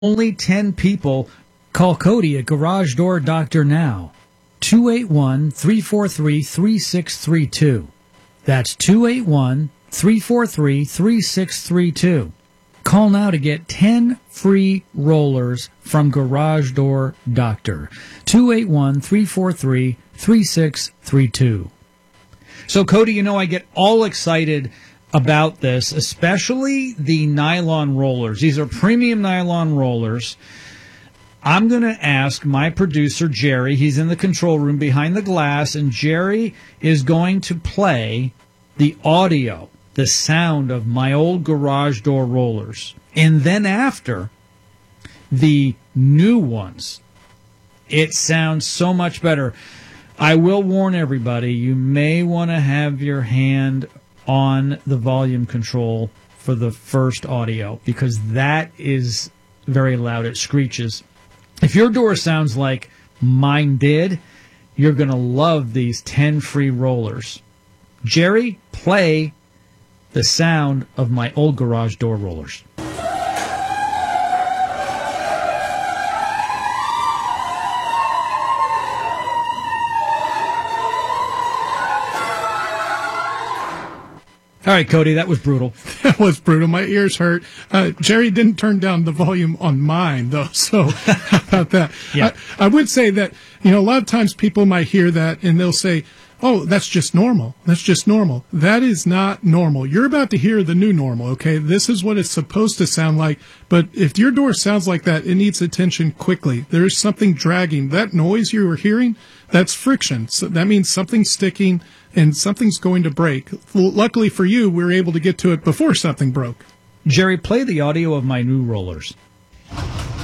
Only 10 people. Call Cody at Garage Door Doctor now. 281-343-3632. That's 281-343-3632. Call now to get 10 free rollers from Garage Door Doctor. 281-343-3632. So, Cody, I get all excited about this, especially the nylon rollers. These are premium nylon rollers. I'm going to ask my producer, Jerry. He's in the control room behind the glass, and Jerry is going to play the audio, the sound of my old garage door rollers. And then after, the new ones. It sounds so much better. I will warn everybody, you may want to have your hand on the volume control for the first audio, because that is very loud. It screeches. If your door sounds like mine did, you're going to love these 10 free rollers. Jerry, play the sound of my old garage door rollers. All right, Cody, that was brutal. That was brutal. My ears hurt. Jerry didn't turn down the volume on mine, though, so how about that? Yeah. I would say that, a lot of times people might hear that and they'll say, oh, that's just normal. That's just normal. That is not normal. You're about to hear the new normal, okay? This is what it's supposed to sound like, but if your door sounds like that, it needs attention quickly. There is something dragging. That noise you were hearing, that's friction. So that means something's sticking and something's going to break. Luckily for you, we were able to get to it before something broke. Jerry, play the audio of my new rollers.